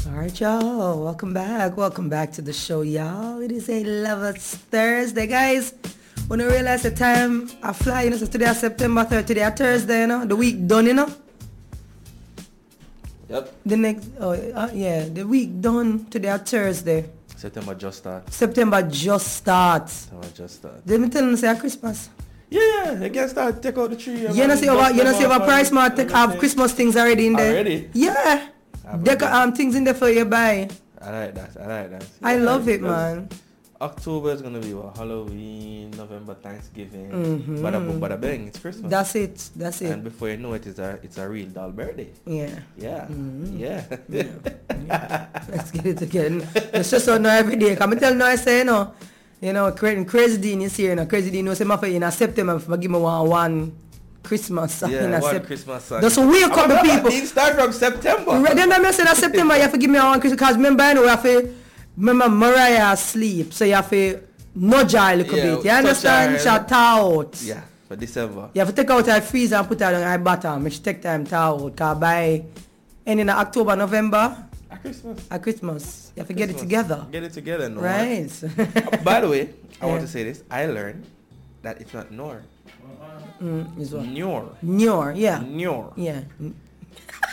Alright, y'all. Welcome back. Welcome back to the show, y'all. It is a Lovers Thursday, guys. When I realize the time I fly, so today is September 3rd, today is Thursday, the week done, Yep. The next, the week done, today is Thursday. September just start. September just starts. September just start. Let me tell them, say Christmas. Yeah, you can start take out the tree. You know, see over Price Mart have Christmas things already in there. Already? Yeah. Things in there for you buy. I like that. Yeah, I love it, man. October is gonna be Halloween, November, Thanksgiving. Bada bang, it's Christmas. That's it. And before you know it, it's a real doll birthday. Yeah. Yeah. Yeah. Let's get it again. It's just so now every day. Come and tell now I say Crazy Dean is here. Crazy Dean knows him in September. For give me one Christmas song. Yeah, one Christmas song. That's wake up the people. It start from September. Then I say that September you have to give me one Christmas because remember I know you have to. Remember Mariah asleep, so you have to nudge her a little bit. You understand? Shut out. Yeah, for December. You have to take out her freezer and put her on her bottom. She take time to out. Because by end in October, November. At Christmas. You have to get it together. Get it together, no. Right. By the way, I want to say this. I learned that it's not Nor. Is what? Nyor. Nyor, yeah. Nyor. Yeah.